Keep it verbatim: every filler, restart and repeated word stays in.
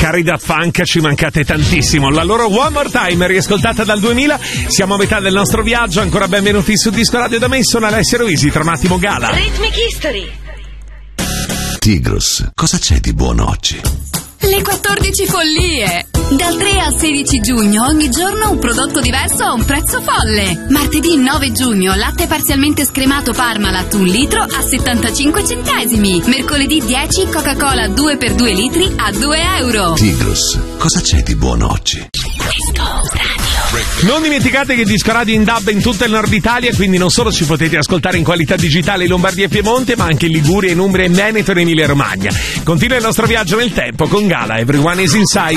Cari Daft Punk, ci mancate tantissimo. La loro One More Time, riascoltata dal duemila. Siamo a metà del nostro viaggio. Ancora benvenuti su Disco Radio da me. Sono Alessia Ruisi. Tra un attimo Gala. Rhythmic History. Tigros, cosa c'è di buono oggi? Le quattordici follie! Dal tre al sedici giugno ogni giorno un prodotto diverso a un prezzo folle. Martedì nove giugno latte parzialmente scremato Parmalat un litro a settantacinque centesimi. Mercoledì dieci Coca-Cola due per due litri a due euro. Tigros, cosa c'è di buono oggi? Non dimenticate che Disco Radio in D A B in tutto il nord Italia, quindi non solo ci potete ascoltare in qualità digitale in Lombardia e Piemonte, ma anche in Liguria, in Umbria, in Veneto e in Emilia Romagna. Continua il nostro viaggio nel tempo con Gala, Everyone is Inside.